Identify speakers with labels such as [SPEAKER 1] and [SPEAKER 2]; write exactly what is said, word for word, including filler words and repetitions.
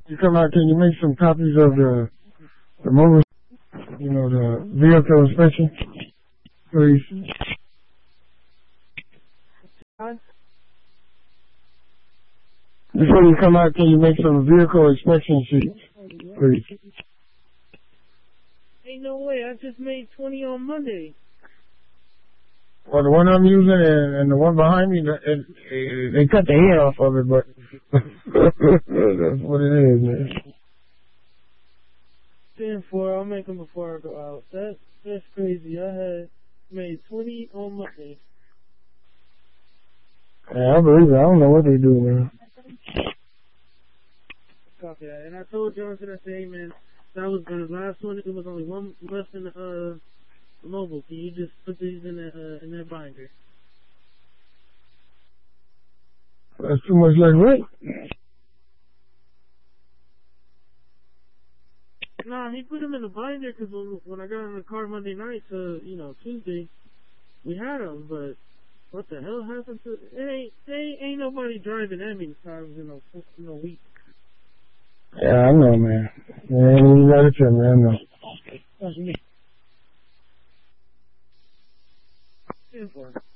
[SPEAKER 1] You come out, can you make some copies of the, the motor, you know, the vehicle inspection, please? Before you come out, can you make some vehicle inspection sheets, please?
[SPEAKER 2] Ain't no way, I just made twenty on Monday.
[SPEAKER 1] Well, the one I'm using and, and the one behind me, it, it, they cut the head off of it, but that's what it is, man.
[SPEAKER 2] ten four, I'll make them before I go out. That, that's crazy. I had made twenty on Monday.
[SPEAKER 1] Yeah, I believe it. I don't know what they do, man.
[SPEAKER 2] Copy that. And I told Johnson, I said, hey, man, that was the last one. It was only one less than uh, mobile. Can you just put these in that, uh, in that binder?
[SPEAKER 1] That's too much like weight.
[SPEAKER 2] Nah, he put them in the binder because when, when I got in the car Monday night to, you know, Tuesday, we had them, but what the hell happened to... Hey, hey, ain't nobody driving that many times in a, in a week.
[SPEAKER 1] Yeah, I know, man. Man, you gotta tell me, I know.
[SPEAKER 2] ten four.